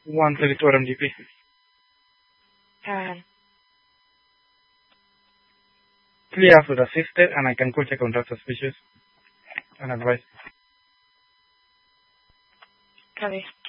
132 RMGP. Clear with assisted, and I can go check on that suspicious and advise. Copy.